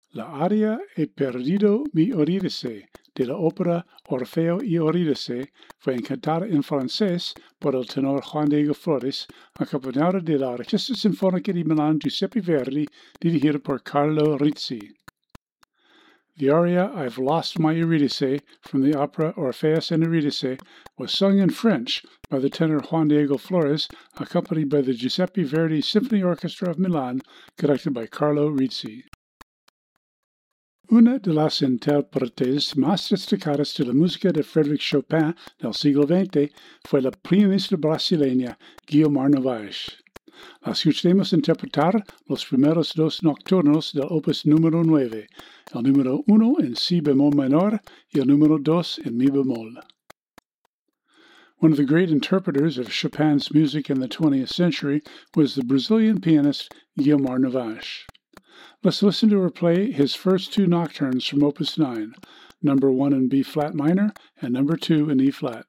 La aria E perdido mi Eurídice de la ópera Orfeo y Eurídice fue cantada en francés por el tenor Juan Diego Flores, acompañada de la Orquesta Sinfónica de Milán Giuseppe Verdi, dirigida por Carlo Rizzi. The aria I've Lost My Eurydice from the opera Orpheus and Eurydice was sung in French by the tenor Juan Diego Flores, accompanied by the Giuseppe Verdi Symphony Orchestra of Milan, conducted by Carlo Rizzi. Una de las intérpretes más destacadas de la música de Frédéric Chopin del siglo XX fue la pianista brasileña Guiomar Novaes. La escucharemos interpretar los primeros dos nocturnos del opus número 9, el número 1 en si bemol menor y el número 2 en mi bemol. One of the great interpreters of Chopin's music in the 20th century was the Brazilian pianist Guiomar Novaes. Let's listen to her play his first two nocturnes from Opus 9, number 1 in B-flat minor and number 2 in E-flat.